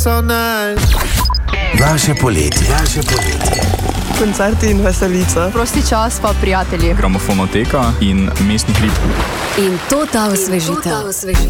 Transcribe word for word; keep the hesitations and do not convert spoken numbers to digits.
Vaše poletje. Vaše poletje. Koncerti in veselica. Prosti čas pa prijatelji. Gramofonoteka in mestni hrib. In to ta osvežitev.